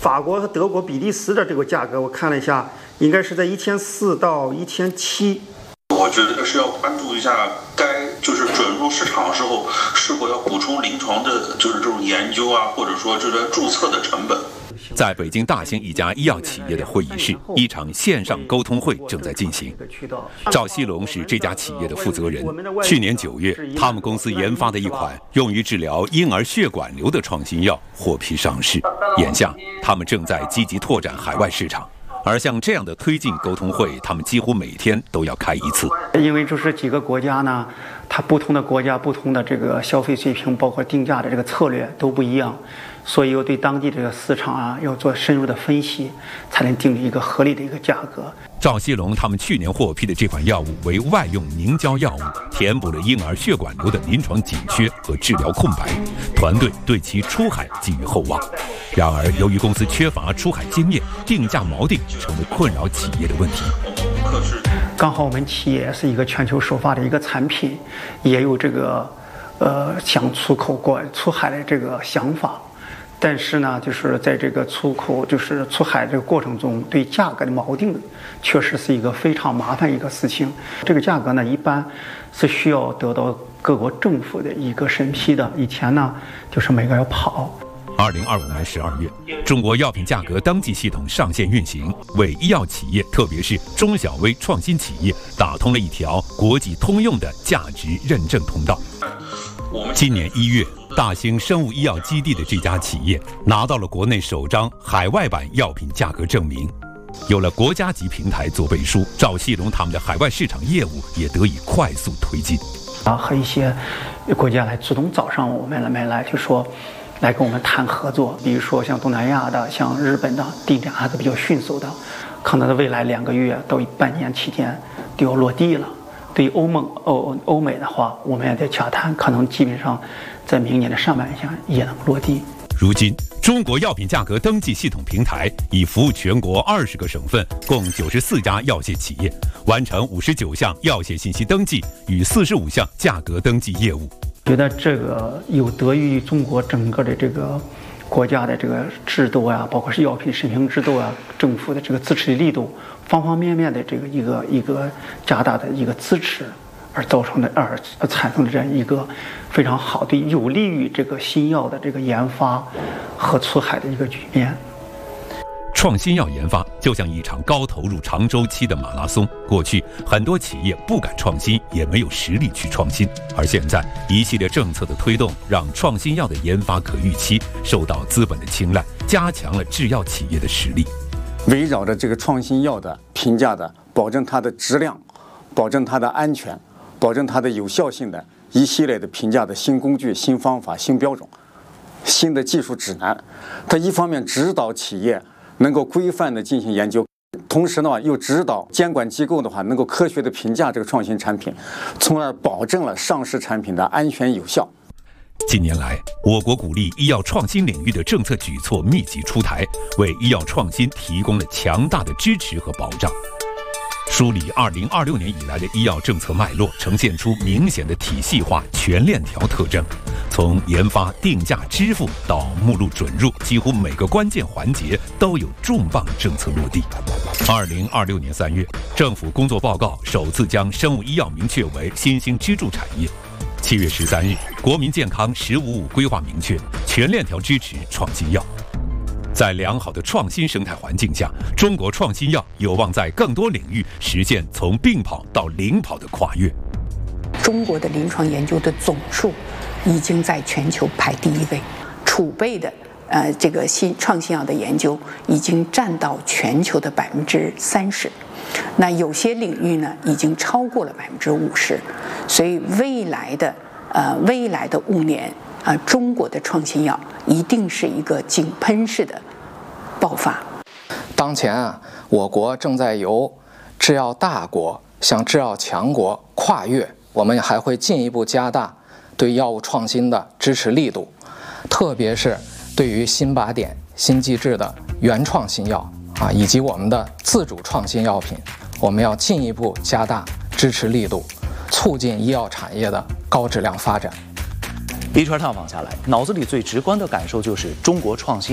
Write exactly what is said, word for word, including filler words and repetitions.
法国和德国、比利时的这个价格，我看了一下，应该是在一千四到一千七。 我觉得是要关注一下该就是准入市场的时候，是否要补充临床的，就是这种研究啊，或者说就是注册的成本。 在北京大兴一家医药企业的会议室，一场线上沟通会正在进行。赵锡龙是这家企业的负责人。去年九月，他们公司研发的一款用于治疗婴儿血管瘤的创新药获批上市。眼下，他们正在积极拓展海外市场。而像这样的推进沟通会，他们几乎每天都要开一次。 因为就是几个国家呢，它不同的国家不同的这个消费水平，包括定价的这个策略都不一样，所以要对当地这个市场啊要做深入的分析，才能定立一个合理的一个价格。 赵锡龙他们去年获批的这款药物为外用凝胶药物，填补了婴儿血管瘤的临床紧缺和治疗空白，团队对其出海寄予厚望。然而，由于公司缺乏出海经验，定价锚定成为困扰企业的问题。 刚好我们企业是一个全球首发的一个产品，也有这个呃想出口国出海的这个想法。但是呢，就是在这个出口，就是出海这个过程中，对价格的锚定，确实是一个非常麻烦一个事情。这个价格呢，一般是需要得到各国政府的一个审批的。以前呢，就是每个要跑。 二零二五年十二月，中国药品价格登记系统上线运行，为医药企业，特别是中小微创新企业，打通了一条国际通用的价值认证通道。今年一月，大兴生物医药基地的这家企业拿到了国内首张海外版药品价格证明，有了国家级平台做背书，赵锡龙他们的海外市场业务也得以快速推进。 啊，和一些国家来主动找上我们来来，就说来跟我们谈合作，比如说像东南亚的、像日本的，进展还是比较迅速的，可能在未来两个月到半年期间都要落地了。对于欧盟、欧欧美的话，我们也在洽谈，可能基本上在明年的上半年也能落地。 如今，中国药品价格登记系统平台已服务全国二十个省份，共九十四家药械企业，完成五十九项药械信息登记与四十五项价格登记业务。 觉得这个有得益于中国整个的这个国家的这个制度啊，包括是药品审评制度啊，政府的这个支持力度，方方面面的这个一个一个加大的一个支持，而造成的而产生的这样一个非常好的有利于这个新药的这个研发和出海的一个局面。 创新药研发就像一场高投入长周期的马拉松，过去很多企业不敢创新，也没有实力去创新，而现在一系列政策的推动，让创新药的研发可预期，受到资本的青睐，加强了制药企业的实力。 围绕着这个创新药的评价的，保证它的质量，保证它的安全，保证它的有效性的一系列的评价的新工具、新方法、新标准、新的技术指南，它一方面指导企业能够规范的进行研究，同时呢又指导监管机构的话能够科学的评价这个创新产品，从而保证了上市产品的安全有效。 近年来，我国鼓励医药创新领域的政策举措密集出台，为医药创新提供了强大的支持和保障。梳理二零二六年以来的医药政策脉络，呈现出明显的体系化全链条特征。从研发、定价、支付到目录准入，几乎每个关键环节都有重磅政策落地。二零二六年三月，政府工作报告首次将生物医药明确为新兴支柱产业。七月十三日，国民健康“十五五”规划明确，全链条支持创新药。在良好的创新生态环境下，中国创新药有望在更多领域实现从并跑到领跑的跨越。 中国的临床研究的总数已经在全球排第一位，储备的呃这个新创新药的研究已经占到全球的百分之三十，那有些领域呢已经超过了百分之五十，所以未来的呃未来的五年啊、呃，中国的创新药一定是一个井喷式的爆发。 当前啊，我国正在由制药大国向制药强国跨越，我们还会进一步加大对药物创新的支持力度，特别是对于新靶点、新机制的原创新药啊，以及我们的自主创新药品，我们要进一步加大支持力度，促进医药产业的高质量发展。 一串探访下来，脑子里最直观的感受就是中国创新